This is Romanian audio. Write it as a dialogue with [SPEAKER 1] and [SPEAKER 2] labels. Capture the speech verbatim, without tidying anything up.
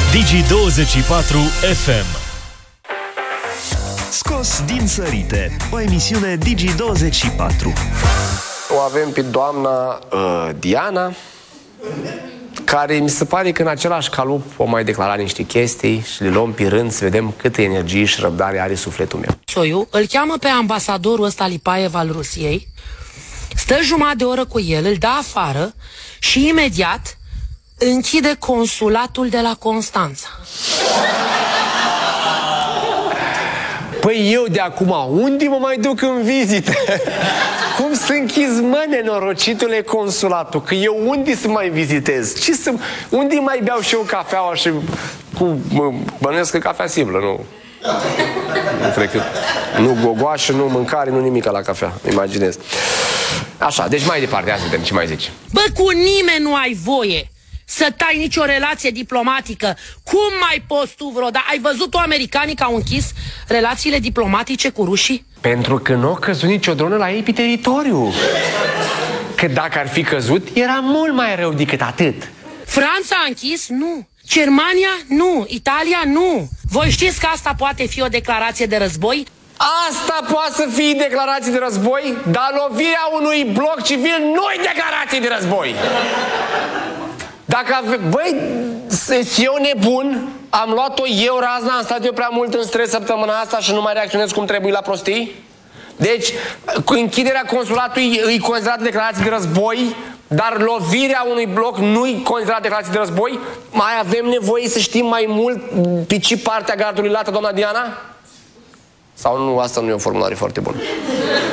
[SPEAKER 1] Digi douăzeci și patru F M.
[SPEAKER 2] Scos din sărite, o emisiune Digi douăzeci și patru.
[SPEAKER 3] O avem pe doamna uh, Diana, care mi se pare că în același calup o mai declara niște chestii și le luăm pe rând să vedem câtă energie și răbdare are sufletul meu.
[SPEAKER 4] Soiu îl cheamă pe ambasadorul ăsta Lipaev al Rusiei, stă jumătate de oră cu el, îl dă afară și imediat închide consulatul de la Constanța.
[SPEAKER 3] Păi eu de acum unde mă mai duc în vizită? Cum să închizi, mă, nenorocitule, consulatul? Că eu unde să mai vizitez? Ce să... Unde mai beau și eu cafeaua și... Cu... Mă, bănuiesc că cafea simplă, nu... Nu cred că... Nu gogoașă, nu mâncare, nu nimic la cafea, imaginez. Așa, deci mai departe, hai să vedem ce mai zici.
[SPEAKER 4] Bă, cu nimeni nu ai voie să tai nicio relație diplomatică. Cum mai poți tu vreodată? Ai văzut-o americanii că au închis relațiile diplomatice cu rușii?
[SPEAKER 3] Pentru că nu a căzut nicio dronă la ei pe teritoriu. Că dacă ar fi căzut, era mult mai rău decât atât.
[SPEAKER 4] Franța a închis? Nu. Germania? Nu. Italia? Nu. Voi știți că asta poate fi o declarație de război?
[SPEAKER 3] Asta poate să fie declarație de război, dar lovirea unui bloc civil nu-i declarație de război. Dacă ave... Băi, eu nebun, am luat-o eu razna, am stat eu prea mult în stres săptămâna asta și nu mai reacționez cum trebuie la prostii? Deci, cu închiderea consulatului îi considerată declarație de război, dar lovirea unui bloc nu-i considerată declarație de război? Mai avem nevoie să știm mai mult pe ce parte a gardului lată, doamna Diana? Sau nu, asta nu e o formulare foarte bună?